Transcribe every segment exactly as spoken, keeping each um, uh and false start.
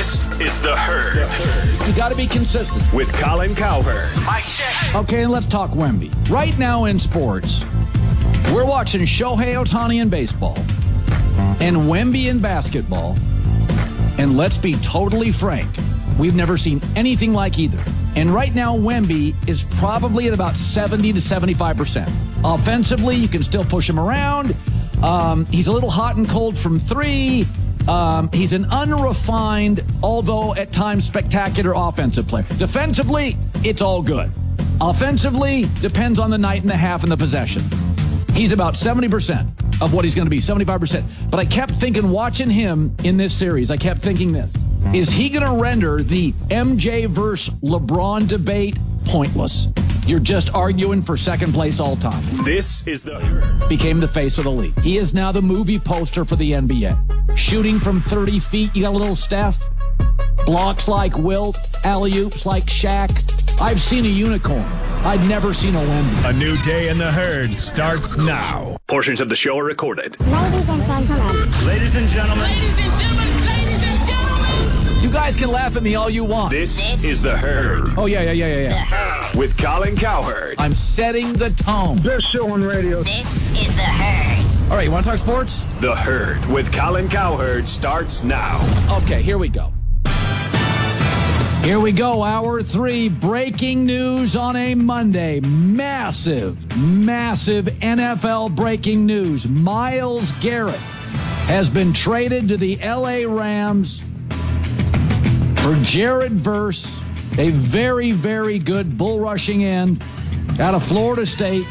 This is The Herd. The Herd. You got to be consistent. With Colin Cowherd. Mic check. Okay, and let's talk Wemby. Right now in sports, we're watching Shohei Ohtani in baseball and Wemby in basketball. And let's be totally frank, we've never seen anything like either. And right now, Wemby is probably at about seventy to seventy-five percent. Offensively, you can still push him around. Um, he's a little hot and cold from three. Um, he's an unrefined, although at times spectacular offensive player. Defensively, it's all good. Offensively, depends on the night and the half and the possession. He's about seventy percent of what he's going to be, seventy-five percent. But I kept thinking, watching him in this series, I kept thinking this. Is he going to render the M J versus LeBron debate pointless? You're just arguing for second place all time. This is The Herd. Became the face of the league. He is now the movie poster for the N B A. Shooting from thirty feet, you got a little Steph. Blocks like Wilt. Alley-oops like Shaq. I've seen a unicorn. I'd never seen a Wemby. A new day in The Herd starts now. Portions of the show are recorded. Ladies and gentlemen. Ladies and gentlemen. Ladies and gentlemen. Ladies and gentlemen. You guys can laugh at me all you want. This, This is The Herd. Oh, yeah, yeah, yeah, yeah, yeah. With Colin Cowherd. I'm setting the tone. Best show on radio. This is The Herd. All right, you want to talk sports? The Herd with Colin Cowherd starts now. Okay, here we go. Here we go, hour three, breaking news on a Monday. Massive, massive N F L breaking news. Myles Garrett has been traded to the L A Rams for Jared Verse, a very, very good bull rushing end out of Florida State.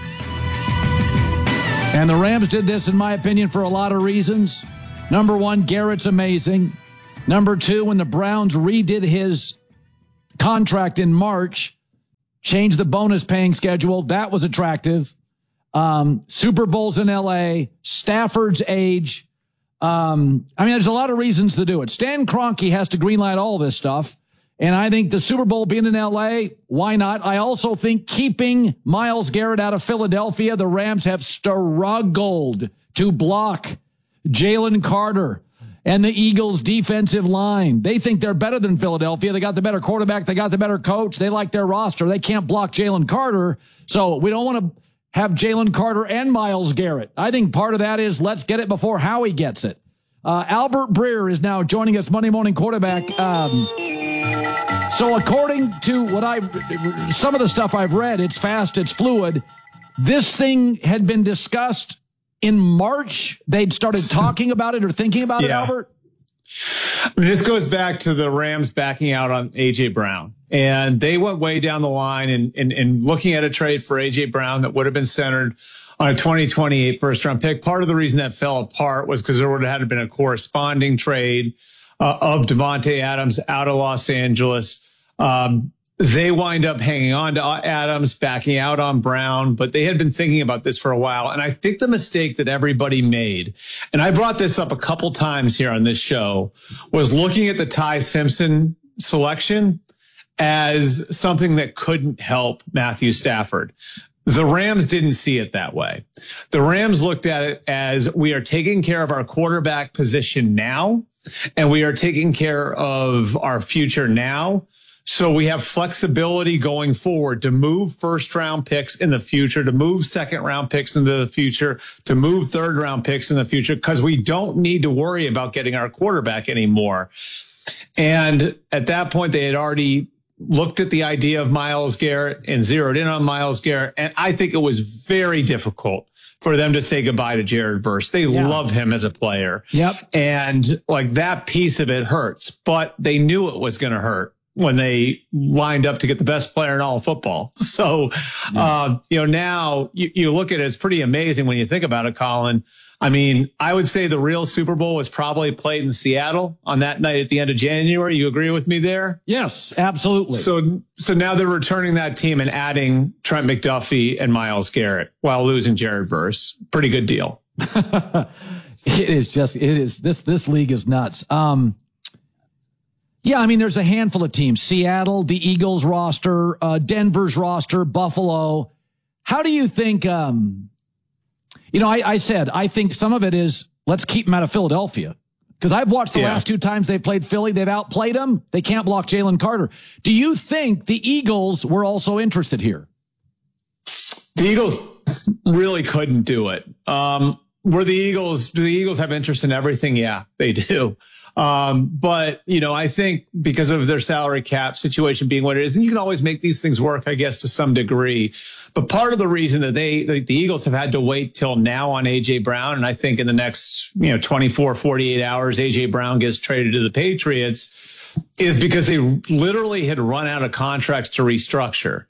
And the Rams did this, in my opinion, for a lot of reasons. Number one, Garrett's amazing. Number two, when the Browns redid his contract in March, changed the bonus paying schedule. That was attractive. Um, Super Bowls in L A, Stafford's age. Um, I mean, there's a lot of reasons to do it. Stan Kroenke has to greenlight all this stuff. And I think the Super Bowl being in L A, why not? I also think keeping Myles Garrett out of Philadelphia, the Rams have struggled to block Jalen Carter and the Eagles' defensive line. They think they're better than Philadelphia. They got the better quarterback. They got the better coach. They like their roster. They can't block Jalen Carter. So we don't want to have Jalen Carter and Myles Garrett. I think part of that is let's get it before Howie gets it. Uh, Albert Breer is now joining us, Monday Morning Quarterback. Um, so according to what I, some of the stuff I've read, it's fast, it's fluid. This thing had been discussed in March. They'd started talking about it or thinking about yeah. it, Albert? This goes back to the Rams backing out on A J. Brown. And they went way down the line and in, in, in looking at a trade for A J. Brown that would have been centered on a twenty twenty-eight first-round pick. Part of the reason that fell apart was because there would have had been a corresponding trade uh, of Devontae Adams out of Los Angeles. Um, They wind up hanging on to Adams, backing out on Brown, but they had been thinking about this for a while. And I think the mistake that everybody made, and I brought this up a couple times here on this show, was looking at the Ty Simpson selection as something that couldn't help Matthew Stafford. The Rams didn't see it that way. The Rams looked at it as we are taking care of our quarterback position now, and we are taking care of our future now. So we have flexibility going forward to move first round picks in the future, to move second round picks into the future, to move third round picks in the future, because we don't need to worry about getting our quarterback anymore. And at that point, they had already looked at the idea of Myles Garrett and zeroed in on Myles Garrett. And I think it was very difficult for them to say goodbye to Jared Verse. They yeah. love him as a player. Yep. And like that piece of it hurts, but they knew it was going to hurt when they lined up to get the best player in all of football. So, yeah. uh, you know, now you, you look at it, it's pretty amazing when you think about it, Colin. I mean, I would say the real Super Bowl was probably played in Seattle on that night at the end of January. You agree with me there? Yes, absolutely. So, so now they're returning that team and adding Trent McDuffie and Myles Garrett while losing Jared Verse. Pretty good deal. It is just, it is, this, this league is nuts. Um, Yeah, I mean, there's a handful of teams. Seattle, the Eagles roster, uh, Denver's roster, Buffalo. How do you think, um, you know, I, I said, I think some of it is let's keep him out of Philadelphia. Because I've watched the Yeah. last two times they played Philly. They've outplayed them. They can't block Jalen Carter. Do you think the Eagles were also interested here? The Eagles really couldn't do it. Um, were the Eagles, do the Eagles have interest in everything? Yeah, they do. Um, but, you know, I think because of their salary cap situation being what it is, and you can always make these things work, I guess, to some degree. But part of the reason that they, like, the Eagles have had to wait till now on A J Brown, and I think in the next, you know, twenty-four, forty-eight hours, A J Brown gets traded to the Patriots, is because they literally had run out of contracts to restructure.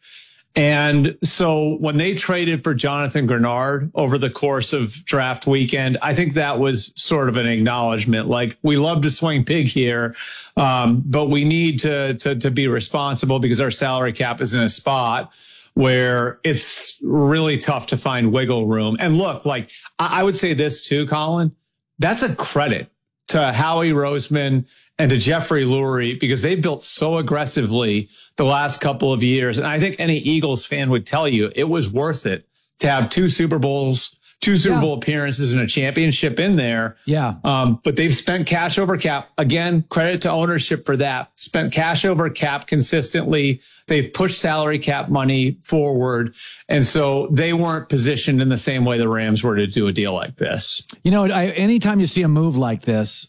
And so when they traded for Jonathan Grenard over the course of draft weekend, I think that was sort of an acknowledgement. Like, we love to swing big here, um, but we need to, to, to be responsible because our salary cap is in a spot where it's really tough to find wiggle room. And look, like, I, I would say this too, Colin, that's a credit to Howie Roseman and to Jeffrey Lurie, because they built so aggressively the last couple of years. And I think any Eagles fan would tell you it was worth it to have two Super Bowls, two Super Yeah. Bowl appearances and a championship in there. Yeah. Um, but they've spent cash over cap. Again, credit to ownership for that. Spent cash over cap consistently. They've pushed salary cap money forward. And so they weren't positioned in the same way the Rams were to do a deal like this. You know, I, anytime you see a move like this,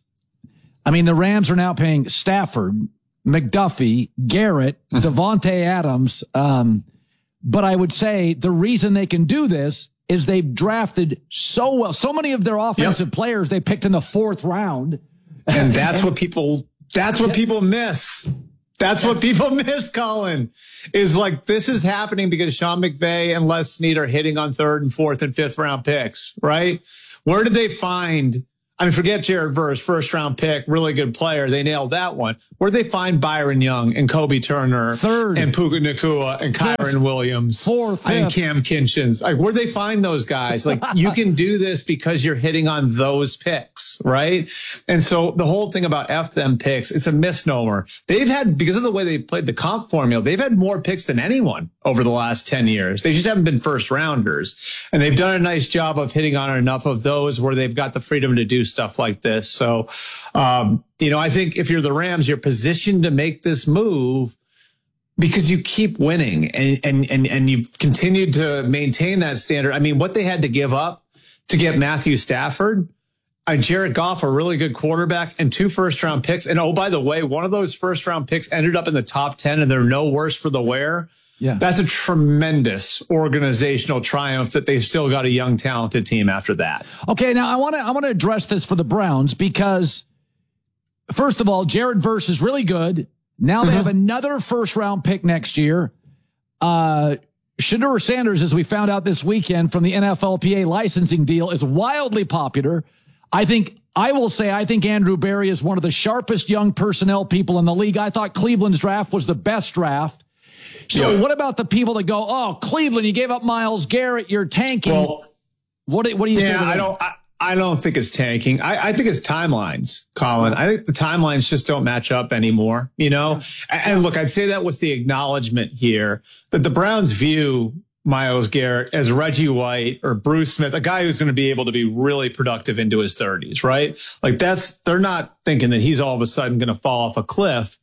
I mean, the Rams are now paying Stafford, McDuffie, Garrett, Devontae Adams. Um, but I would say the reason they can do this is they've drafted so well. So many of their offensive Yep. players they picked in the fourth round. And that's what people, that's what people miss. That's what people miss, Colin, is like, this is happening because Sean McVay and Les Snead are hitting on third and fourth and fifth round picks, right? Where did they find, I mean, forget Jared Verse, first round pick, really good player. They nailed that one. Where'd they find Byron Young and Kobe Turner Third. and Puka Nakua and Kyron Williams Fourth, and fifth. Cam Kinchins? Like, where'd they find those guys? Like, you can do this because you're hitting on those picks, right? And so the whole thing about F them picks, it's a misnomer. They've had, because of the way they played the comp formula, they've had more picks than anyone over the last ten years. They just haven't been first rounders. And they've done a nice job of hitting on enough of those where they've got the freedom to do stuff like this. So, um, you know, I think if you're the Rams, you're positioned to make this move because you keep winning and, and, and, and you've continued to maintain that standard. I mean, what they had to give up to get Matthew Stafford and Jared Goff, a really good quarterback, and two first round picks. And oh, by the way, one of those first round picks ended up in the top ten and they're no worse for the wear. Yeah. That's a tremendous organizational triumph that they've still got a young, talented team after that. Okay, now I want to I want to address this for the Browns because, first of all, Jared Verse is really good. Now they Mm-hmm. have another first round pick next year. Uh, Shedeur Sanders, as we found out this weekend from the N F L P A licensing deal, is wildly popular. I think I will say I think Andrew Berry is one of the sharpest young personnel people in the league. I thought Cleveland's draft was the best draft. So Yeah. what about the people that go, oh, Cleveland, you gave up Myles Garrett, you're tanking. Well, what do, what do you say? yeah, to I that? don't. I, I don't think it's tanking. I, I think it's timelines, Colin. I think the timelines just don't match up anymore. You know, and, and look, I'd say that with the acknowledgement here that the Browns view Myles Garrett as Reggie White or Bruce Smith, a guy who's going to be able to be really productive into his thirties, right? Like that's, they're not thinking that he's all of a sudden going to fall off a cliff.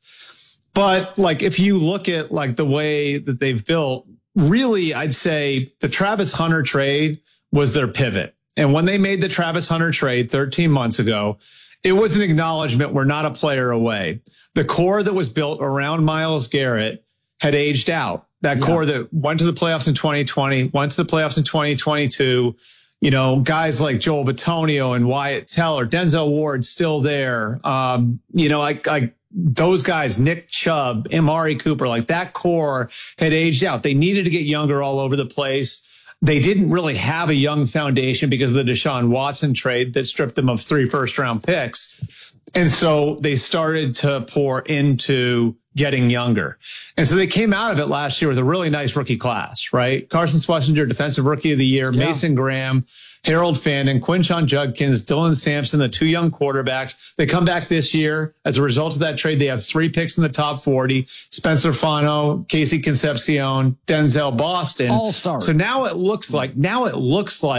But like, if you look at like the way that they've built, really, I'd say the Travis Hunter trade was their pivot. And when they made the Travis Hunter trade thirteen months ago, it was an acknowledgement we're not a player away. The core that was built around Myles Garrett had aged out. That Yeah. core that went to the playoffs in twenty twenty, went to the playoffs in twenty twenty-two. You know, guys like Joel Bitonio and Wyatt Teller, Denzel Ward still there. Um, you know, like, like those guys, Nick Chubb, Amari Cooper, like that core had aged out. They needed to get younger all over the place. They didn't really have a young foundation because of the Deshaun Watson trade that stripped them of three first round picks. And so they started to pour into getting younger. And so they came out of it last year with a really nice rookie class, right? Carson Schlesinger, defensive rookie of the year, Yeah. Mason Graham, Harold Fandon, Quinshon Judkins, Dylan Sampson, the two young quarterbacks. They come back this year. As a result of that trade, they have three picks in the top forty. Spencer Fano, Casey Concepcion, Denzel Boston. All stars. So now it looks like, now it looks like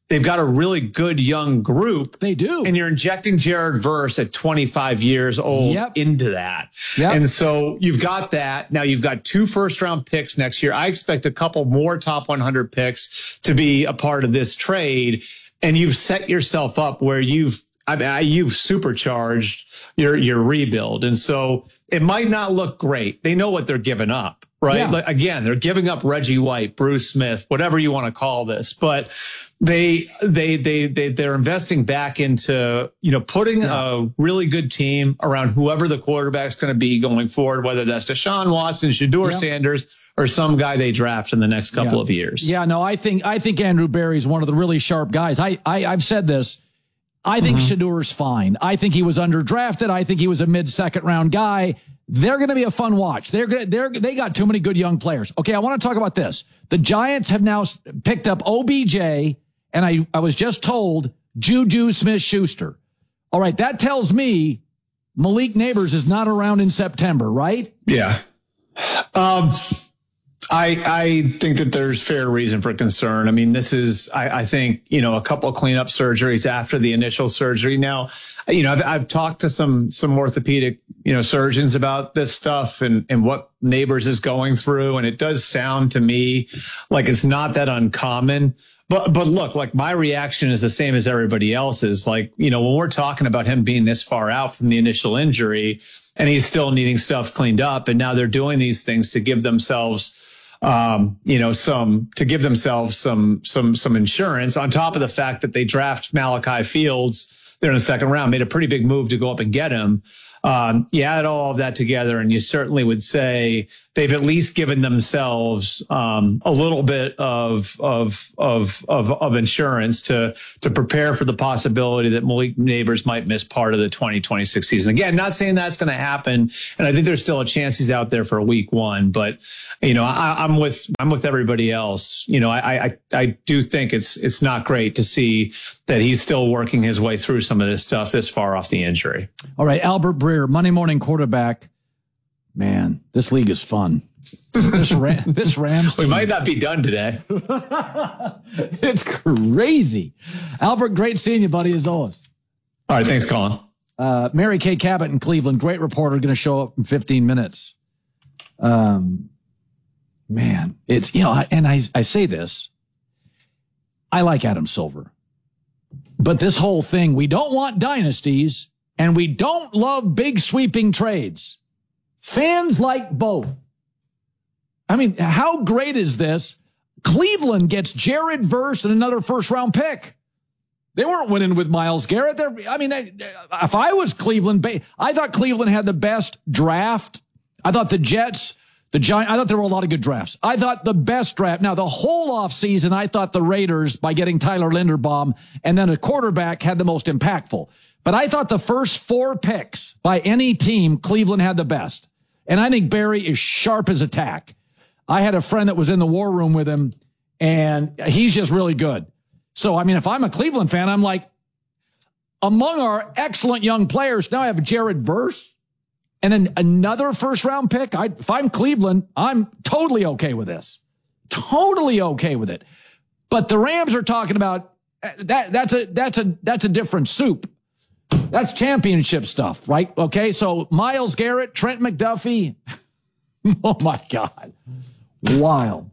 they've got a really good young group. They do. And you're injecting Jared Verse at twenty-five years old yep. into that. Yep. And so you've got that. Now you've got two first round picks next year. I expect a couple more top one hundred picks to be a part of this trade. And you've set yourself up where you've, I mean, you've supercharged your, your rebuild. And so it might not look great. They know what they're giving up, right? Yeah. Like, again, they're giving up Reggie White, Bruce Smith, whatever you want to call this, but they, they, they, they, they're investing back into, you know, putting yeah. a really good team around whoever the quarterback's going to be going forward, whether that's Deshaun Watson, Shedeur yeah. Sanders, or some guy they draft in the next couple yeah. of years. Yeah, no, I think, I think Andrew Berry's one of the really sharp guys. I, I, I've said this. I think mm-hmm. Shedeur's fine. I think he was underdrafted. I think he was a mid-second round guy. They're going to be a fun watch. They're going they're they got too many good young players. Okay, I want to talk about this. The Giants have now picked up O B J, and I I was just told Juju Smith-Schuster. All right, that tells me Malik Neighbors is not around in September, right? Yeah. Um I, I think that there's fair reason for concern. I mean, this is, I, I think, you know, a couple of cleanup surgeries after the initial surgery. Now, you know, I've, I've talked to some, some orthopedic, you know, surgeons about this stuff and, and what Neighbors is going through. And it does sound to me like it's not that uncommon. But, but look, like my reaction is the same as everybody else's. Like, you know, when we're talking about him being this far out from the initial injury and he's still needing stuff cleaned up, and now they're doing these things to give themselves Um, you know, some, to give themselves some, some, some insurance on top of the fact that they draft Malachi Fields there in the second round, made a pretty big move to go up and get him. Um, you add all of that together and you certainly would say they've at least given themselves, um, a little bit of, of, of, of, of insurance to, to prepare for the possibility that Malik Neighbors might miss part of the twenty twenty-six season. Again, not saying that's going to happen. And I think there's still a chance he's out there for week one, but you know, I, I'm with, I'm with everybody else. You know, I, I, I do think it's, it's not great to see that he's still working his way through some of this stuff this far off the injury. All right. Albert Breer, Monday morning quarterback. Man, this league is fun. This Ram, this Rams team. We might not be done today. It's crazy. Albert, great seeing you, buddy, as always. All right. Thanks, Colin. Uh, Mary Kay Cabot in Cleveland, great reporter, going to show up in fifteen minutes. Um, man, it's, you know, and I, I say this, I like Adam Silver, but this whole thing, we don't want dynasties and we don't love big sweeping trades. Fans like both. I mean, how great is this? Cleveland gets Jared Verse and another first round pick. They weren't winning with Myles Garrett. They're, I mean, they, if I was Cleveland, I thought Cleveland had the best draft. I thought the Jets, the Giants, I thought there were a lot of good drafts. I thought the best draft. Now, the whole offseason, I thought the Raiders, by getting Tyler Linderbaum and then a quarterback, had the most impactful. But I thought the first four picks by any team, Cleveland had the best. And I think Barry is sharp as a tack. I had a friend that was in the war room with him, and he's just really good. So, I mean, if I'm a Cleveland fan, I'm like, among our excellent young players, now I have Jared Verse and then another first-round pick. I, if I'm Cleveland, I'm totally okay with this. Totally okay with it. But the Rams are talking about that. That's a that's a that's a different soup. That's championship stuff, right? Okay, so Myles Garrett, Trent McDuffie. Oh, my God. Wild.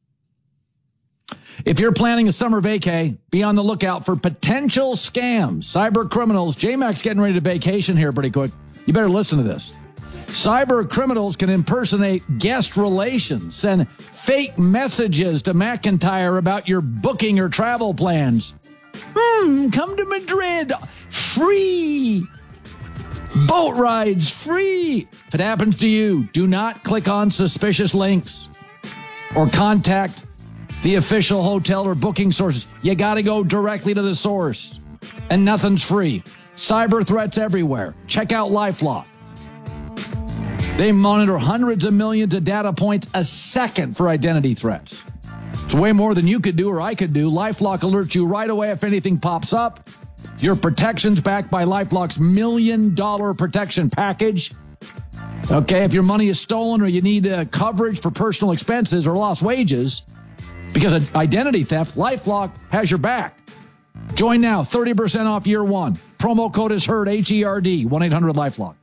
If you're planning a summer vacay, be on the lookout for potential scams. Cyber criminals. J-Mac's getting ready to vacation here pretty quick. You better listen to this. Cyber criminals can impersonate guest relations, send fake messages to McIntyre about your booking or travel plans. Hmm, come to Madrid. Free. Boat rides free. If it happens to you, do not click on suspicious links or contact the official hotel or booking sources. You got to go directly to the source, and nothing's free. Cyber threats everywhere. Check out LifeLock. They monitor hundreds of millions of data points a second for identity threats. It's way more than you could do or I could do. LifeLock alerts you right away if anything pops up. Your protection's backed by LifeLock's million dollar protection package. Okay, if your money is stolen or you need uh, coverage for personal expenses or lost wages because of identity theft, LifeLock has your back. Join now, thirty percent off year one. Promo code is HERD, H E R D, one eight hundred LifeLock.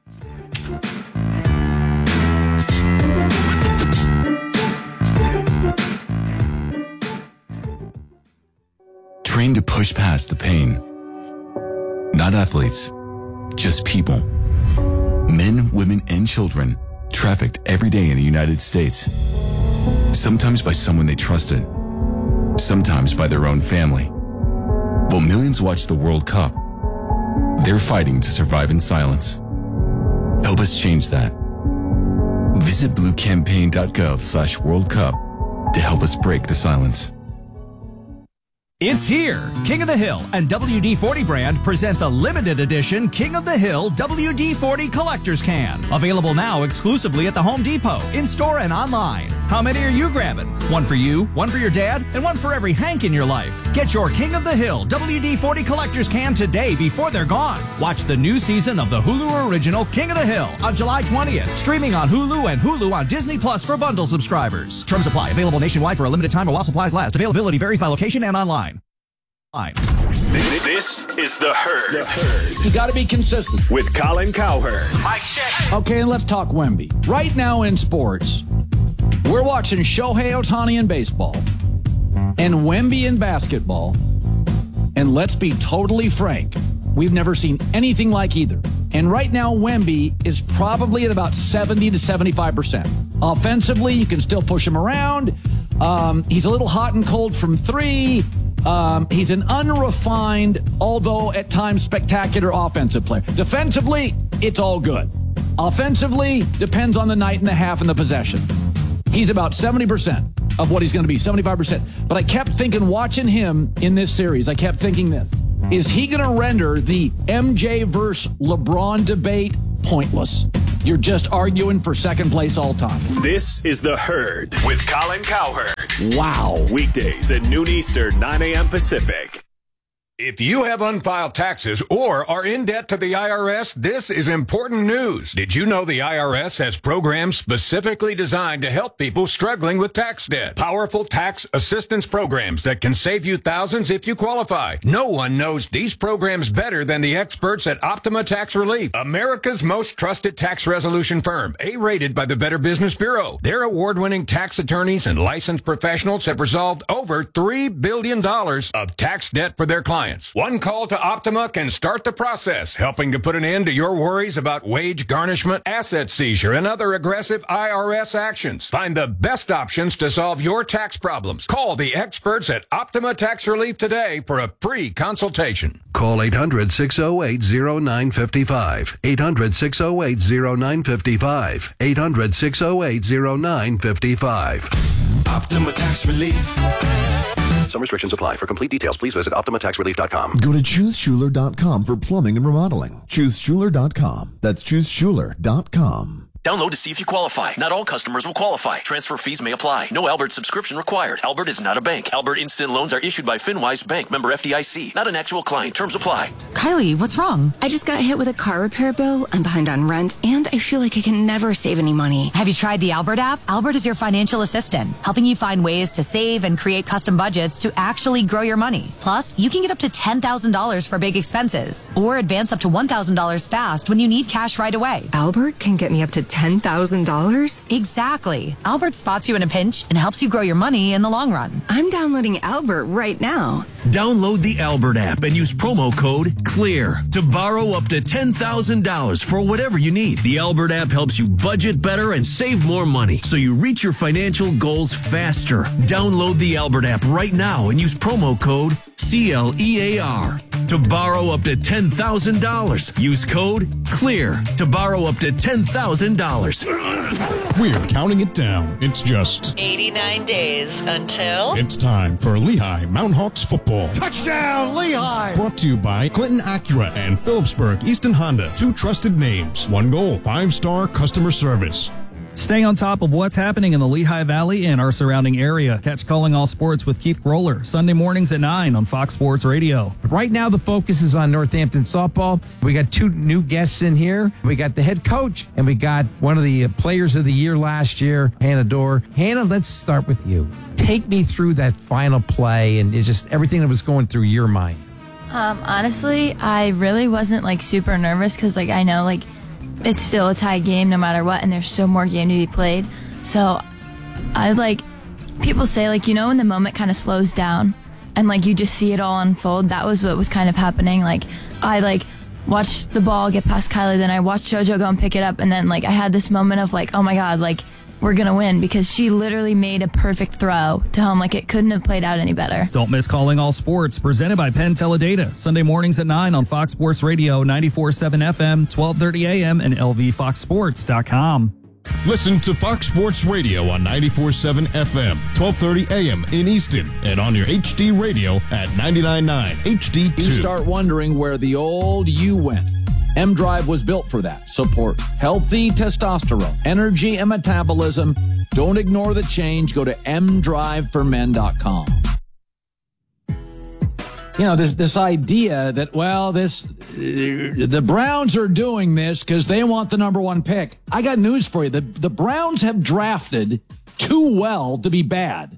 Trained to push past the pain. Not athletes, just people. Men, women, and children trafficked every day in the United States. Sometimes by someone they trusted. Sometimes by their own family. While millions watch the World Cup, they're fighting to survive in silence. Help us change that. Visit bluecampaign.gov slash World Cup to help us break the silence. It's here. King of the Hill and W D forty brand present the limited edition King of the Hill W D forty Collector's Can. Available now exclusively at the Home Depot, in-store and online. How many are you grabbing? One for you, one for your dad, and one for every Hank in your life. Get your King of the Hill W D forty Collector's Can today before they're gone. Watch the new season of the Hulu original King of the Hill on July twentieth. Streaming on Hulu and Hulu on Disney Plus for bundle subscribers. Terms apply. Available nationwide for a limited time while supplies last. Availability varies by location and online. This is The Herd. The Herd. You got to be consistent. With Colin Cowherd. Mic check. Okay, and let's talk Wemby. Right now in sports, we're watching Shohei Ohtani in baseball and Wemby in basketball. And let's be totally frank, we've never seen anything like either. And right now, Wemby is probably at about seventy to seventy-five percent. Offensively, you can still push him around. Um, he's a little hot and cold from three. Um, he's an unrefined, although at times spectacular offensive player. Defensively, it's all good. Offensively, depends on the night and the half and the possession. He's about seventy percent of what he's going to be, seventy-five percent. But I kept thinking, watching him in this series, I kept thinking this. Is he going to render the M J versus LeBron debate pointless? You're just arguing for second place all time. This is The Herd with Colin Cowherd. Wow. Weekdays at noon Eastern, nine a.m. Pacific. If you have unfiled taxes or are in debt to the I R S, this is important news. Did you know the I R S has programs specifically designed to help people struggling with tax debt? Powerful tax assistance programs that can save you thousands if you qualify. No one knows these programs better than the experts at Optima Tax Relief, America's most trusted tax resolution firm, A-rated by the Better Business Bureau. Their award-winning tax attorneys and licensed professionals have resolved over three billion dollars of tax debt for their clients. One call to Optima can start the process, helping to put an end to your worries about wage garnishment, asset seizure, and other aggressive I R S actions. Find the best options to solve your tax problems. Call the experts at Optima Tax Relief today for a free consultation. Call eight hundred, six oh eight, oh nine five five. eight hundred, six oh eight, oh nine five five. eight hundred, six oh eight, oh nine five five. Optima Tax Relief. Some restrictions apply. For complete details, please visit Optima Tax Relief dot com. Go to choose schuler dot com for plumbing and remodeling. choose schuler dot com. That's choose schuler dot com. Download to see if you qualify. Not all customers will qualify. Transfer fees may apply. No Albert subscription required. Albert is not a bank. Albert Instant Loans are issued by FinWise Bank, member F D I C. Not an actual client. Terms apply. Kylie, what's wrong? I just got hit with a car repair bill. I'm behind on rent, and I feel like I can never save any money. Have you tried the Albert app? Albert is your financial assistant, helping you find ways to save and create custom budgets to actually grow your money. Plus, you can get up to ten thousand dollars for big expenses, or advance up to one thousand dollars fast when you need cash right away. Albert can get me up to ten thousand dollars? Exactly. Albert spots you in a pinch and helps you grow your money in the long run. I'm downloading Albert right now. Download the Albert app and use promo code CLEAR to borrow up to ten thousand dollars for whatever you need. The Albert app helps you budget better and save more money so you reach your financial goals faster. Download the Albert app right now and use promo code C L E A R to borrow up to ten thousand dollars. Use code CLEAR to borrow up to ten thousand dollars. We're counting it down. It's just eighty-nine days until it's time for Lehigh Mountain Hawks football. Touchdown, Lehigh! Brought to you by Clinton Acura and Phillipsburg Easton Honda. Two trusted names. One goal. Five-star customer service. Stay on top of what's happening in the Lehigh Valley and our surrounding area. Catch Calling All Sports with Keith Roller, Sunday mornings at nine on Fox Sports Radio. Right now, the focus is on Northampton softball. We got two new guests in here. We got the head coach, and we got one of the players of the year last year, Hannah Dorr. Hannah, let's start with you. Take me through that final play and it's just everything that was going through your mind. Um, honestly, I really wasn't like super nervous because like I know like it's still a tie game no matter what, and there's still more game to be played. So I like people say like you know when the moment kind of slows down and like you just see it all unfold. That was what was kind of happening. Like I like watched the ball get past Kylie, then I watched JoJo go and pick it up, and then like I had this moment of like, oh my god, like we're gonna win because she literally made a perfect throw to home. Like it couldn't have played out any better. Don't miss Calling All Sports, presented by Penn Teledata, Sunday mornings at nine on Fox Sports Radio, ninety-four point seven F M, twelve thirty A M, and L V fox sports dot com. Listen to Fox Sports Radio on ninety-four point seven F M, twelve thirty A M in Easton, and on your H D radio at ninety-nine point nine H D two. You start wondering where the old you went. M-Drive was built for that. Support healthy testosterone, energy, and metabolism. Don't ignore the change. Go to m drive for men dot com. You know, this this idea that, well, this uh, the Browns are doing this because they want the number one pick. I got news for you. The, the Browns have drafted too well to be bad.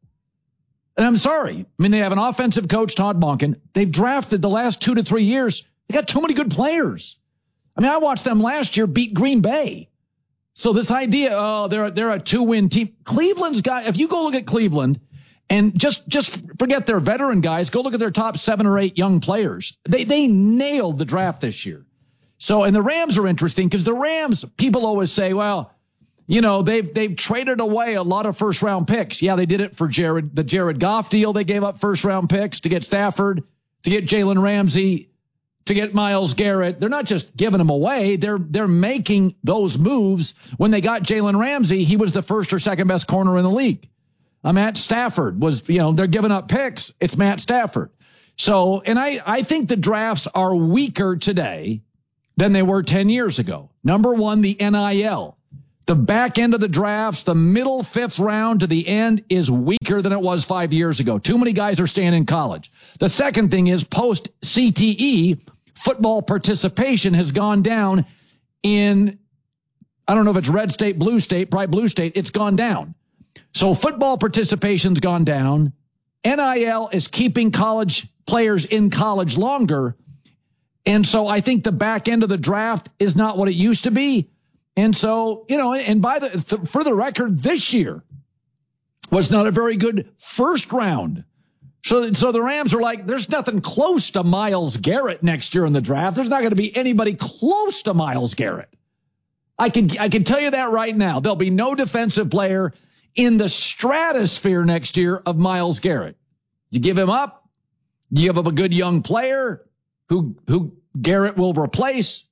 And I'm sorry. I mean, they have an offensive coach, Todd Monken. They've drafted the last two to three years. They got too many good players. I mean, I watched them last year beat Green Bay. So this idea, oh, they're, they're a two-win team. Cleveland's got, if you go look at Cleveland, and just just forget their veteran guys. Go look at their top seven or eight young players. They they nailed the draft this year. So, and the Rams are interesting because the Rams, people always say, well, you know, they've they've traded away a lot of first round picks. Yeah, they did it for Jared the Jared Goff deal. They gave up first round picks to get Stafford, to get Jalen Ramsey, to get Myles Garrett. They're not just giving them away. They're they're making those moves. When they got Jalen Ramsey, he was the first or second best corner in the league. Uh, Matt Stafford was, you know, they're giving up picks. It's Matt Stafford. So, and I, I think the drafts are weaker today than they were ten years ago. Number one, the N I L. The back end of the drafts, the middle fifth round to the end is weaker than it was five years ago. Too many guys are staying in college. The second thing is post C T E, football participation has gone down in, I don't know if it's red state, blue state, probably blue state. It's gone down. So football participation's gone down. N I L is keeping college players in college longer. And so I think the back end of the draft is not what it used to be. And so, you know, and by the, th- for the record, this year was not a very good first round. So, so the Rams are like, there's nothing close to Myles Garrett next year in the draft. There's not going to be anybody close to Myles Garrett. I can, I can tell you that right now. There'll be no defensive player in the stratosphere next year of Myles Garrett. You give him up, you give up a good young player who, who Garrett will replace.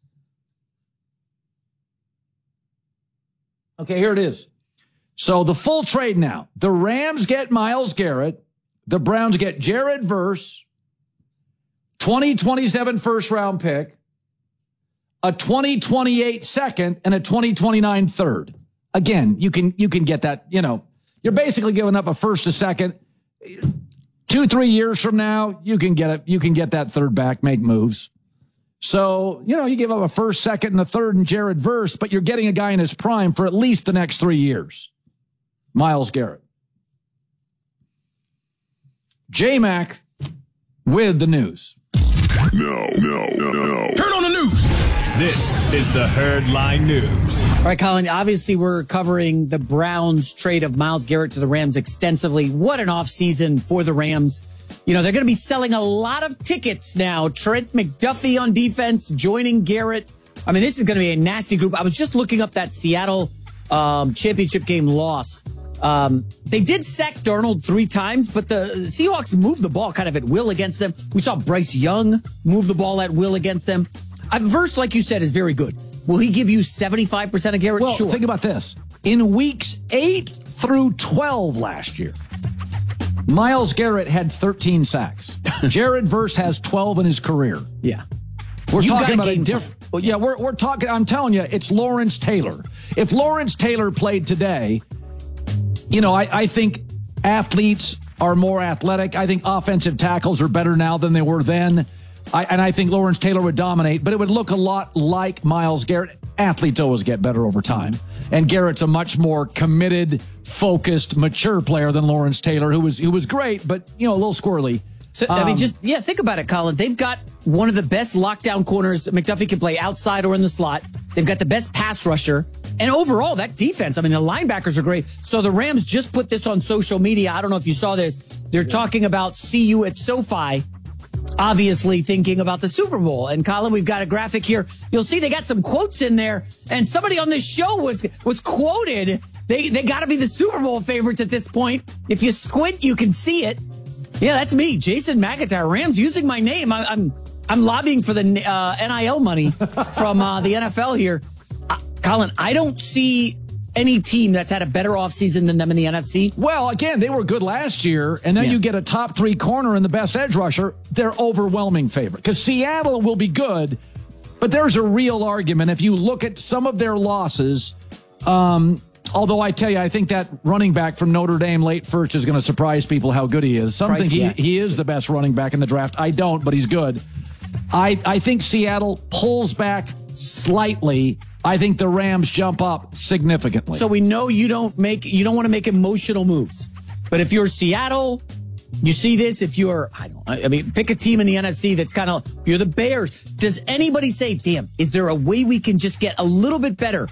Okay, here it is. So the full trade now. The Rams get Myles Garrett. The Browns get Jared Verse, twenty twenty-seven first round pick, a twenty twenty-eight second, and a twenty twenty-nine third. Again, you can you can get that, you know, you're basically giving up a first, a second. Two, three years from now, you can get it. You can get that third back, make moves. So, you know, you give up a first, second, and a third in Jared Verse, but you're getting a guy in his prime for at least the next three years. Myles Garrett. J-Mac with the news. No, no, no, no. Turn on the news. This is the Herdline News. All right, Colin, obviously we're covering the Browns trade of Myles Garrett to the Rams extensively. What an offseason for the Rams. You know, they're going to be selling a lot of tickets now. Trent McDuffie on defense, joining Garrett. I mean, this is going to be a nasty group. I was just looking up that Seattle um, championship game loss. Um, they did sack Darnold three times, but the Seahawks moved the ball kind of at will against them. We saw Bryce Young move the ball at will against them. Uh, Verse, like you said, is very good. Will he give you seventy-five percent of Garrett? Well, sure. Think about this. In weeks eight through twelve last year, Myles Garrett had thirteen sacks. Jared Verse has twelve in his career. Yeah. We're You talking got a about a different. Yeah, we're we're talking. I'm telling you, it's Lawrence Taylor. If Lawrence Taylor played today, you know, I, I think athletes are more athletic. I think offensive tackles are better now than they were then. I, and I think Lawrence Taylor would dominate, but it would look a lot like Myles Garrett. Athletes always get better over time. And Garrett's a much more committed, focused, mature player than Lawrence Taylor, who was who was great, but, you know, a little squirrely. So, I mean, Um, just, yeah, think about it, Colin. They've got one of the best lockdown corners. McDuffie can play outside or in the slot. They've got the best pass rusher. And overall, that defense, I mean, the linebackers are great. So the Rams just put this on social media. I don't know if you saw this. They're talking about see you at SoFi, obviously thinking about the Super Bowl. And Colin, we've got a graphic here. You'll see they got some quotes in there. And somebody on this show was was quoted. They they got to be the Super Bowl favorites at this point. If you squint, you can see it. Yeah, that's me, Jason McIntyre. Rams using my name. I, I'm I'm lobbying for the uh, N I L money from uh, the N F L here. Uh, Colin, I don't see any team that's had a better offseason than them in the N F C. Well, again, they were good last year, and then Yeah. you get a top three corner and the best edge rusher. They're overwhelming favorite because Seattle will be good, but there's a real argument. If you look at some of their losses, um, although I tell you, I think that running back from Notre Dame late first is going to surprise people how good he is. Some Price, think he, yeah. he is the best running back in the draft. I don't, but he's good. I, I think Seattle pulls back slightly. I think the Rams jump up significantly. So we know you don't make you don't want to make emotional moves. But if you're Seattle, you see this. If you're, I don't, I mean, pick a team in the N F C that's kind of. If you're the Bears, does anybody say, "Damn, is there a way we can just get a little bit better"?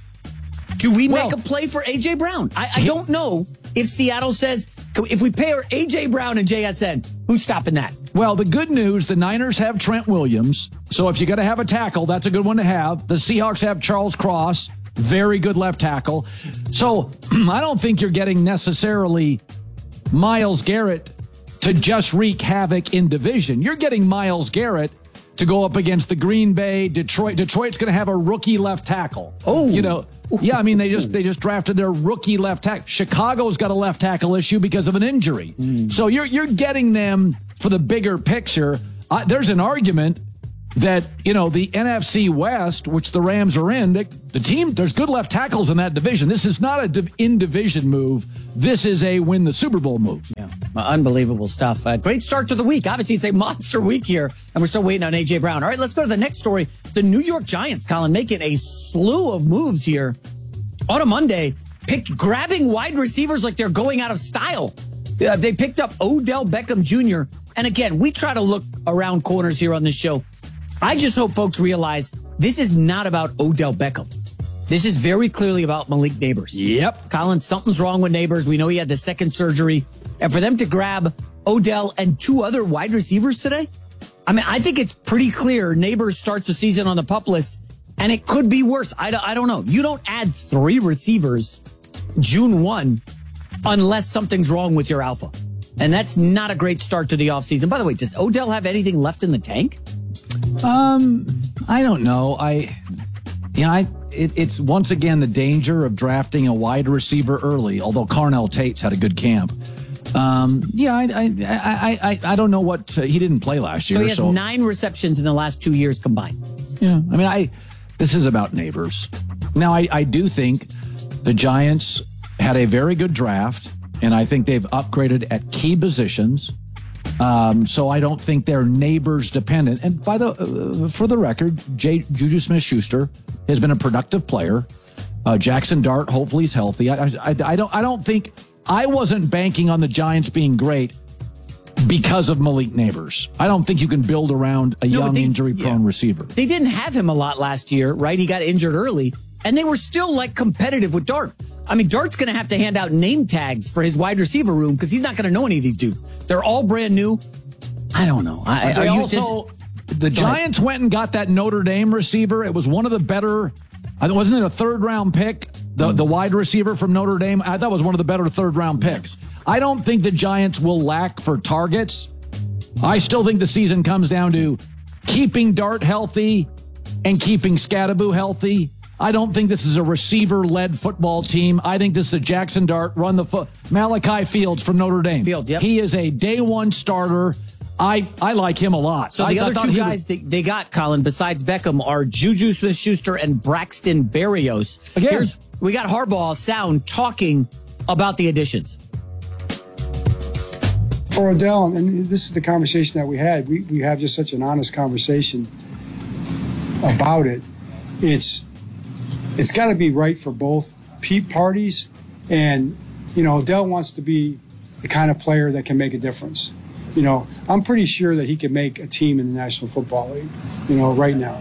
Do we make Well, a play for A J Brown? I, I don't know if Seattle says if we pay our A J Brown and J S N, who's stopping that? Well, the good news, the Niners have Trent Williams. So if you got to have a tackle, that's a good one to have. The Seahawks have Charles Cross, very good left tackle. So I don't think you're getting necessarily Myles Garrett to just wreak havoc in division. You're getting Myles Garrett to go up against the Green Bay, Detroit. Detroit's going to have a rookie left tackle. Oh, you know, yeah. I mean, they just they just drafted their rookie left tackle. Chicago's got a left tackle issue because of an injury. Mm. So you're you're getting them for the bigger picture. Uh, there's an argument that, you know, the N F C West, which the Rams are in, the, the team, there's good left tackles in that division. This is not a div- in-division move. This is a win the Super Bowl move. Yeah, unbelievable stuff. Uh, great start to the week. Obviously, it's a monster week here, and we're still waiting on A J Brown. All right, let's go to the next story. The New York Giants, Colin, making a slew of moves here on a Monday, pick, grabbing wide receivers like they're going out of style. Uh, they picked up Odell Beckham Junior And again, we try to look around corners here on this show. I just hope folks realize this is not about Odell Beckham. This is very clearly about Malik Neighbors. Yep. Colin, something's wrong with Neighbors. We know he had the second surgery. And for them to grab Odell and two other wide receivers today, I mean, I think it's pretty clear Neighbors starts the season on the PUP list, and it could be worse. I, I don't know. You don't add three receivers June first unless something's wrong with your alpha. And that's not a great start to the offseason. By the way, does Odell have anything left in the tank? Um, I don't know. I, yeah, I, it, it's once again the danger of drafting a wide receiver early, although Carnell Tate's had a good camp. Um, yeah, I, I, I, I, I don't know what, uh, he didn't play last year. So he has so. nine receptions in the last two years combined. Yeah, I mean, I, this is about Neighbors. Now, I, I do think the Giants had a very good draft, and I think they've upgraded at key positions. Um, so I don't think they're Neighbors dependent. And by the uh, for the record, J, Juju Smith-Schuster has been a productive player. Uh, Jackson Dart, hopefully, he's healthy. I, I, I don't. I don't think I wasn't banking on the Giants being great because of Malik Neighbors. I don't think you can build around a No, young, they- injury-prone yeah. receiver. They didn't have him a lot last year, right? He got injured early, and they were still like competitive with Dart. I mean, Dart's going to have to hand out name tags for his wide receiver room because he's not going to know any of these dudes. They're all brand new. I don't know. I, They are you also, dis- the Go ahead. Giants went and got that Notre Dame receiver. It was one of the better. I wasn't it a third round pick? The the wide receiver from Notre Dame. I thought it was one of the better third round picks. I don't think the Giants will lack for targets. I still think the season comes down to keeping Dart healthy and keeping Scadaboo healthy. I don't think this is a receiver-led football team. I think this is a Jackson Dart run the foot. Malachi Fields from Notre Dame. Field, yep. He is a day one starter. I, I like him a lot. So I, the I other thought two he guys was- they, they got, Colin, besides Beckham, are Juju Smith-Schuster and Braxton Berrios. Again. Here's, we got Harbaugh Sound talking about the additions. For Odell, and this is the conversation that we had, we, we have just such an honest conversation about it. It's it's got to be right for both pe- parties. And, you know, Odell wants to be the kind of player that can make a difference. You know, I'm pretty sure that he can make a team in the National Football League, you know, right now.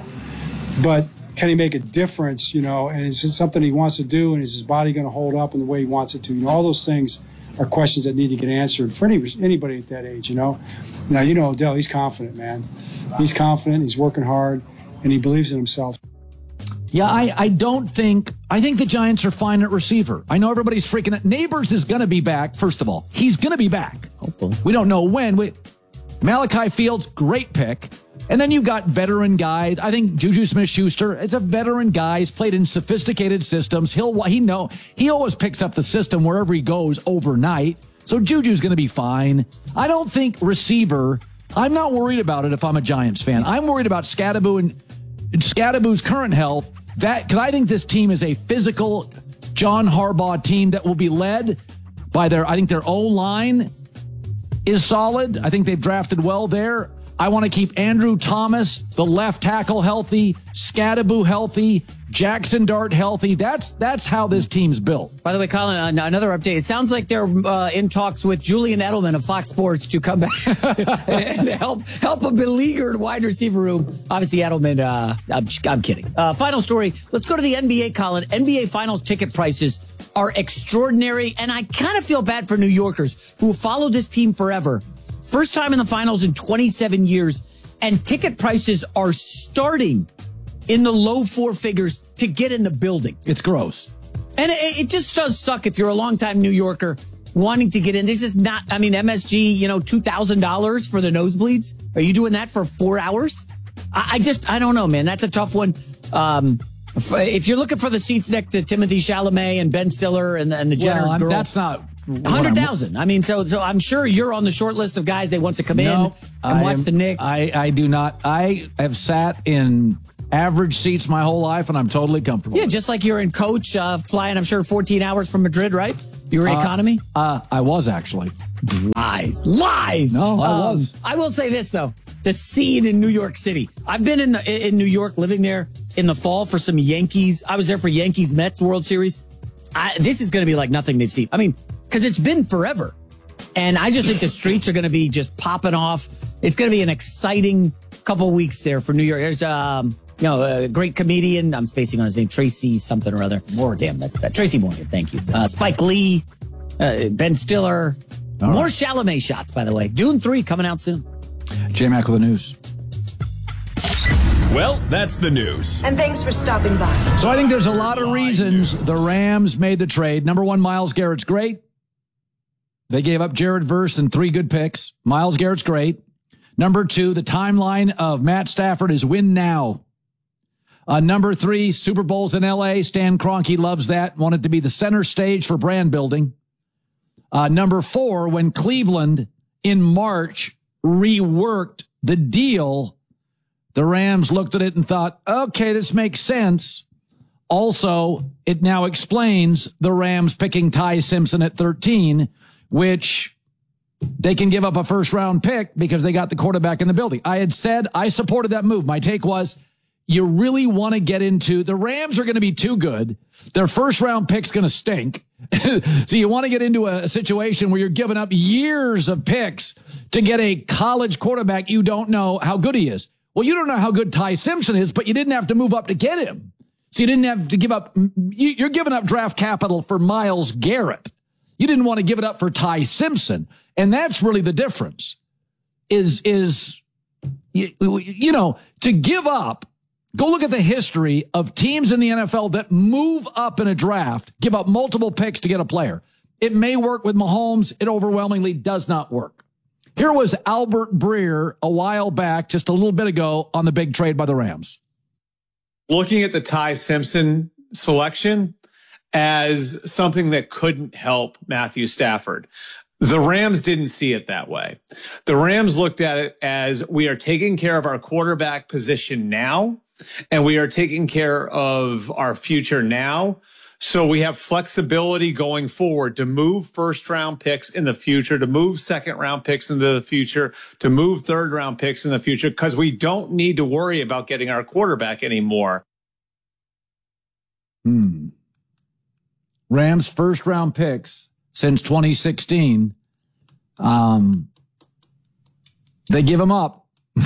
But can he make a difference, you know, and is it something he wants to do, and is his body going to hold up in the way he wants it to? You know, all those things are questions that need to get answered for any, anybody at that age, you know. Now, you know, Odell, he's confident, man. He's confident, he's working hard, and he believes in himself. Yeah, I, I don't think, I think the Giants are fine at receiver. I know everybody's freaking out. Neighbors is going to be back, first of all. He's going to be back. Hopefully. We don't know when. We, Malachi Fields, great pick. And then you've got veteran guys. I think Juju Smith-Schuster is a veteran guy. He's played in sophisticated systems. He'll, he know, he always picks up the system wherever he goes overnight. So Juju's going to be fine. I don't think receiver, I'm not worried about it if I'm a Giants fan. I'm worried about Scadaboo and, and Scadaboo's current health. That, because I think this team is a physical John Harbaugh team that will be led by their, I think their O-line is solid. I think they've drafted well there. I want to keep Andrew Thomas, the left tackle, healthy, Scadaboo healthy, Jackson Dart healthy. That's that's how this team's built. By the way, Colin, another update. It sounds like they're uh, in talks with Julian Edelman of Fox Sports to come back and help help a beleaguered wide receiver room. Obviously, Edelman, uh, I'm, I'm kidding. Uh, final story. Let's go to the N B A, Colin. N B A Finals ticket prices are extraordinary, and I kind of feel bad for New Yorkers who have followed this team forever. First time in the finals in twenty-seven years, and ticket prices are starting in the low four figures to get in the building. It's gross. And it, it just does suck if you're a longtime New Yorker wanting to get in. There's just not, I mean, M S G, you know, two thousand dollars for the nosebleeds. Are you doing that for four hours? I, I just, I don't know, man. That's a tough one. Um, if you're looking for the seats next to Timothy Chalamet and Ben Stiller and, and the Jenner well, girl. That's not... one hundred thousand. I mean, so so I'm sure you're on the short list of guys they want to come no, in and I watch am, the Knicks. I, I do not. I have sat in average seats my whole life, and I'm totally comfortable. Yeah, just like you're in coach, uh, flying, I'm sure, fourteen hours from Madrid, right? You were uh, economy? Uh, I was, actually. Lies. Lies! No, I um, was. I will say this, though. The scene in New York City. I've been in the, in New York, living there in the fall for some Yankees. I was there for Yankees-Mets World Series. I, this is going to be like nothing they've seen. I mean, because it's been forever. And I just think the streets are going to be just popping off. It's going to be an exciting couple weeks there for New York. There's um, you know, a great comedian. I'm spacing on his name, Tracy something or other. Morgan. Damn, that's bad. Tracy Morgan, thank you. Uh, Spike Lee, uh, Ben Stiller. All More right. Chalamet shots, by the way. Dune three coming out soon. J-Mac with the news. Well, that's the news. And thanks for stopping by. So I think there's a lot of reasons the Rams made the trade. Number one, Myles Garrett's great. They gave up Jared Verse and three good picks. Myles Garrett's great. Number two, the timeline of Matt Stafford is win now. Uh, number three, Super Bowls in L A. Stan Kroenke loves that. Wanted to be the center stage for brand building. Uh, number four, when Cleveland in March reworked the deal, the Rams looked at it and thought, okay, this makes sense. Also, it now explains the Rams picking Ty Simpson at thirteen, which they can give up a first round pick because they got the quarterback in the building. I had said I supported that move. My take was you really want to get into the Rams are going to be too good. Their first round pick's going to stink. So you want to get into a situation where you're giving up years of picks to get a college quarterback you don't know how good he is. Well, you don't know how good Ty Simpson is, but you didn't have to move up to get him. So you didn't have to give up. You're giving up draft capital for Myles Garrett. You didn't want to give it up for Ty Simpson. And that's really the difference is, is, you, you know, to give up. Go look at the history of teams in the N F L that move up in a draft, give up multiple picks to get a player. It may work with Mahomes. It overwhelmingly does not work. Here was Albert Breer a while back, just a little bit ago, on the big trade by the Rams. Looking at the Ty Simpson selection as something that couldn't help Matthew Stafford. The Rams didn't see it that way. The Rams looked at it as we are taking care of our quarterback position now, and we are taking care of our future now. So we have flexibility going forward to move first round picks in the future, to move second round picks into the future, to move third round picks in the future, because we don't need to worry about getting our quarterback anymore. Hmm. Rams first round picks since twenty sixteen. Um, They give him up.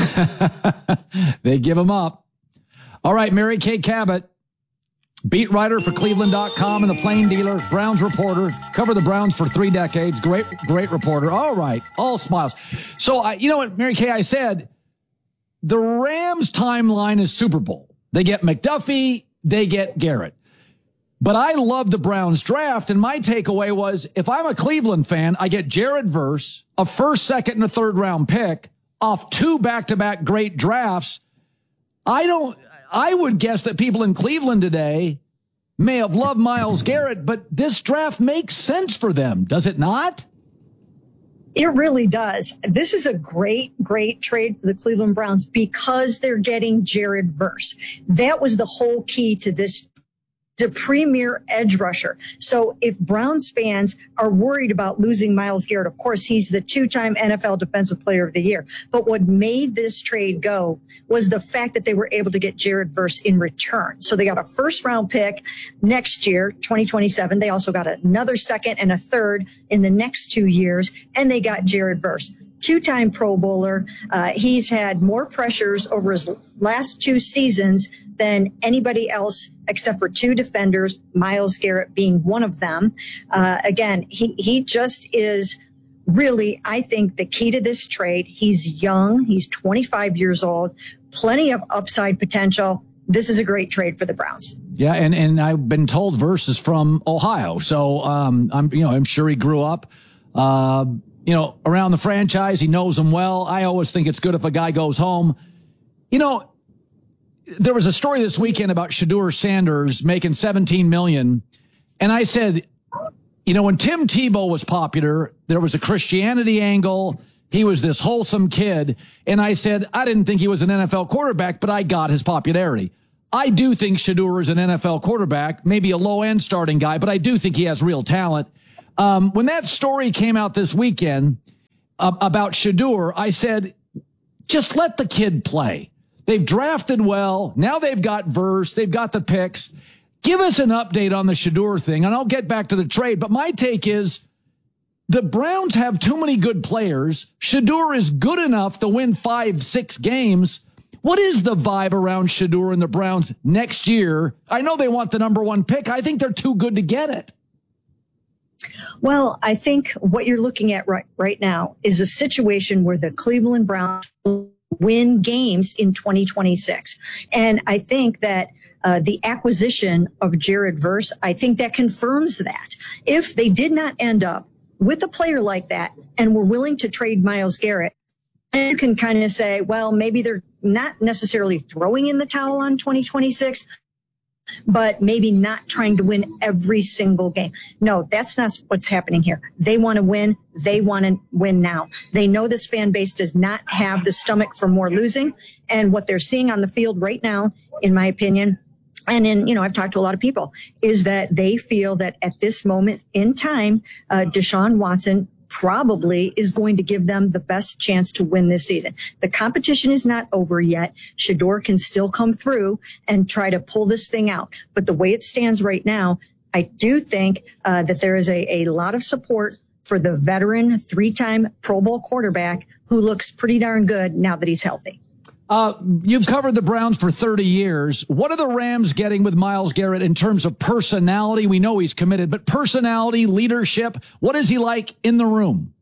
They give him up. All right, Mary Kay Cabot, beat writer for Cleveland dot com and the Plain Dealer, Browns reporter, covered the Browns for three decades. Great, great reporter. All right, all smiles. So, I, you know what, Mary Kay, I said, the Rams timeline is Super Bowl. They get McDuffie, they get Garrett. But I love the Browns draft, and my takeaway was, if I'm a Cleveland fan, I get Jared Verse, a first, second, and a third round pick off two back-to-back great drafts. I don't, I would guess that people in Cleveland today may have loved Myles Garrett, but this draft makes sense for them, does it not? It really does. This is a great, great trade for the Cleveland Browns because they're getting Jared Verse. That was the whole key to this, the premier edge rusher. So if Browns fans are worried about losing Myles Garrett, of course, he's the two-time N F L Defensive Player of the Year. But what made this trade go was the fact that they were able to get Jared Verse in return. So they got a first-round pick next year, twenty twenty-seven. They also got another second and a third in the next two years, and they got Jared Verse. Two-time Pro Bowler. Uh, he's had more pressures over his last two seasons than anybody else except for two defenders, Myles Garrett being one of them. Uh, again, he, he just is really, I think, the key to this trade. He's young. He's twenty-five years old, plenty of upside potential. This is a great trade for the Browns. Yeah, and, and I've been told Verse is from Ohio. So um, I'm, you know, I'm sure he grew up uh, you know, around the franchise. He knows them well. I always think it's good if a guy goes home. You know, there was a story this weekend about Shedeur Sanders making seventeen million dollars. And I said, you know, when Tim Tebow was popular, there was a Christianity angle. He was this wholesome kid. And I said, I didn't think he was an N F L quarterback, but I got his popularity. I do think Shedeur is an N F L quarterback, maybe a low-end starting guy, but I do think he has real talent. Um, when that story came out this weekend uh, about Shedeur, I said, just let the kid play. They've drafted well. Now they've got Verse. They've got the picks. Give us an update on the Shedeur thing, and I'll get back to the trade. But my take is the Browns have too many good players. Shedeur is good enough to win five, six games. What is the vibe around Shedeur and the Browns next year? I know they want the number one pick. I think they're too good to get it. Well, I think what you're looking at right, right now is a situation where the Cleveland Browns win games in twenty twenty-six. And I think that uh, the acquisition of Jared Verse, I think that confirms that. If they did not end up with a player like that and were willing to trade Myles Garrett, you can kind of say, well, maybe they're not necessarily throwing in the towel on twenty twenty-six, but maybe not trying to win every single game. No, that's not what's happening here. They want to win. They want to win now. They know this fan base does not have the stomach for more losing. And what they're seeing on the field right now, in my opinion, and in, you know, I've talked to a lot of people, is that they feel that at this moment in time, uh, Deshaun Watson probably is going to give them the best chance to win this season. The competition is not over yet. Shedeur can still come through and try to pull this thing out. But the way it stands right now, I do think uh, that there is a, a lot of support for the veteran three-time Pro Bowl quarterback who looks pretty darn good now that he's healthy. Uh, you've covered the Browns for thirty years. What are the Rams getting with Myles Garrett in terms of personality? We know he's committed, but personality, leadership, what is he like in the room?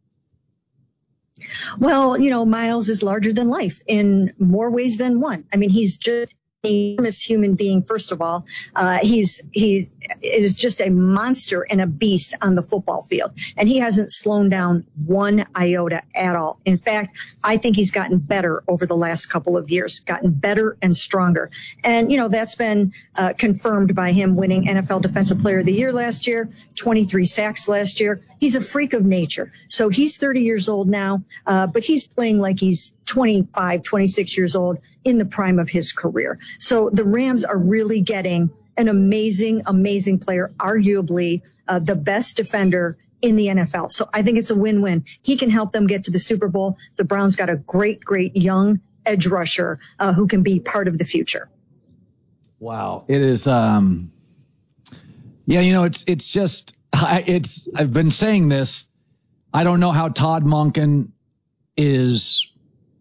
Well, you know, Myles is larger than life in more ways than one. I mean, he's just a human being, first of all. Uh, he's, he is just a monster and a beast on the football field. And he hasn't slowed down one iota at all. In fact, I think he's gotten better over the last couple of years, gotten better and stronger. And, you know, that's been uh, confirmed by him winning N F L Defensive Player of the Year last year, twenty-three sacks last year. He's a freak of nature. So he's thirty years old now, uh, but he's playing like he's twenty-five, twenty-six years old in the prime of his career. So the Rams are really getting an amazing, amazing player, arguably uh, the best defender in the N F L. So I think it's a win-win. He can help them get to the Super Bowl. The Browns got a great, great young edge rusher uh, who can be part of the future. Wow. It is, um, yeah, you know, it's, it's just, I, it's, I've been saying this. I don't know how Todd Monken is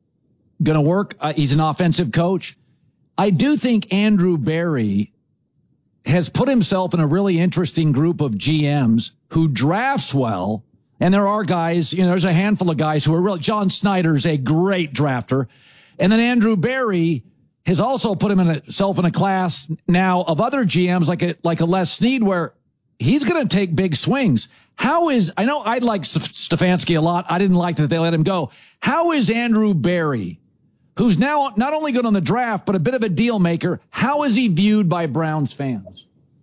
going to work. Uh, he's an offensive coach. I do think Andrew Berry has put himself in a really interesting group of G Ms who drafts well. And there are guys, you know, there's a handful of guys who are really, John Snyder's a great drafter. And then Andrew Berry has also put him in a, himself in a class now of other G Ms like a, like a Les Snead, where he's going to take big swings. How is, I know I like Stefanski a lot. I didn't like that they let him go. How is Andrew Berry, who's now not only good on the draft, but a bit of a deal maker, how is he viewed by Browns fans?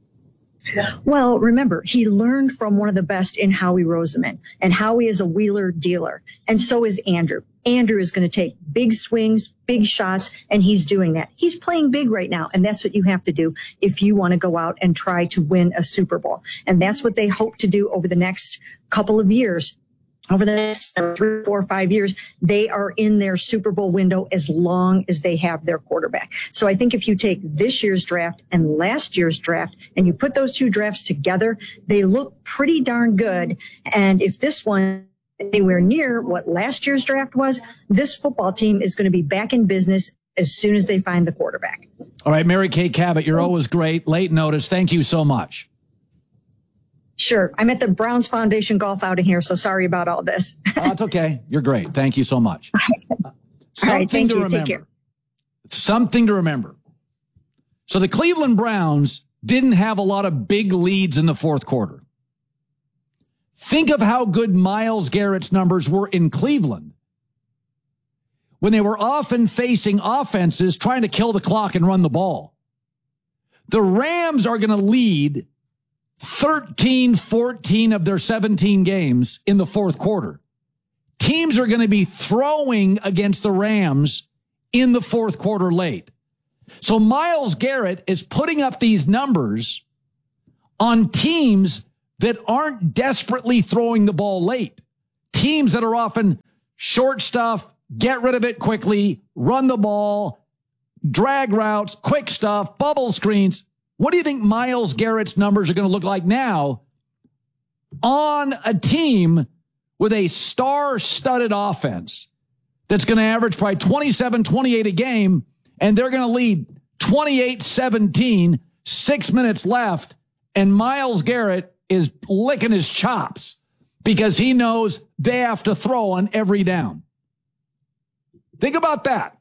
Well, remember, he learned from one of the best in Howie Roseman, and Howie is a wheeler dealer. And so is Andrew. Andrew is going to take big swings, big shots, and he's doing that. He's playing big right now, and that's what you have to do if you want to go out and try to win a Super Bowl. And that's what they hope to do over the next couple of years. Over the next three, four, five years, they are in their Super Bowl window as long as they have their quarterback. So I think if you take this year's draft and last year's draft and you put those two drafts together, they look pretty darn good. And if this one is anywhere near what last year's draft was, this football team is going to be back in business as soon as they find the quarterback. All right, Mary Kay Cabot, you're always great. Late notice. Thank you so much. Sure. I'm at the Browns Foundation golf outing here, so sorry about all this. Oh, it's okay. You're great. Thank you so much. All right, thank to you. remember. Take care. Something to remember. So the Cleveland Browns didn't have a lot of big leads in the fourth quarter. Think of how good Myles Garrett's numbers were in Cleveland when they were often facing offenses trying to kill the clock and run the ball. The Rams are going to lead thirteen, fourteen of their seventeen games in the fourth quarter. Teams are going to be throwing against the Rams in the fourth quarter late. So Myles Garrett is putting up these numbers on teams that aren't desperately throwing the ball late. Teams that are often short stuff, get rid of it quickly, run the ball, drag routes, quick stuff, bubble screens. What do you think Myles Garrett's numbers are going to look like now on a team with a star-studded offense that's going to average probably twenty-seven, twenty-eight a game, and they're going to lead twenty-eight seventeen, six minutes left, and Myles Garrett is licking his chops because he knows they have to throw on every down. Think about that.